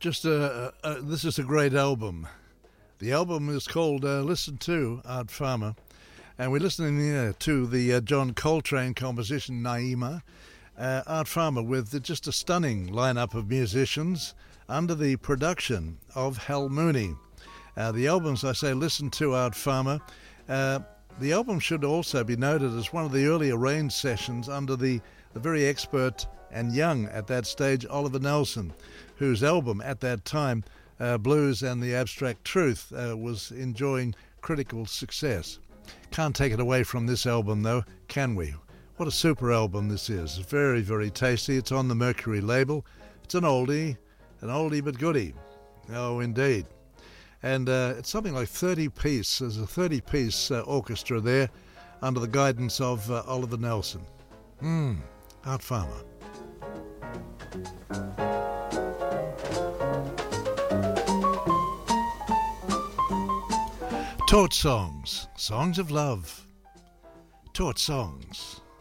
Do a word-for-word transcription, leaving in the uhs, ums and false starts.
Just uh, uh, this is a great album. The album is called uh, Listen To, Art Farmer. And we're listening here to the uh, John Coltrane composition, Naima. Uh, Art Farmer with just a stunning lineup of musicians under the production of Hal Mooney. Uh, the albums, I say, Listen To, Art Farmer. Uh, the album should also be noted as one of the early arranged sessions under the, the very expert and young at that stage Oliver Nelson, whose album at that time, uh, Blues and the Abstract Truth, uh, was enjoying critical success. Can't take it away from this album though, can we? What a super album this is. Very, very tasty. It's on the Mercury label. It's an oldie, an oldie but goodie. Oh, indeed. And uh, it's something like thirty piece. There's a thirty piece uh, orchestra there under the guidance of uh, Oliver Nelson. Hmm, Art Farmer. Torch songs, songs of love. Torch songs.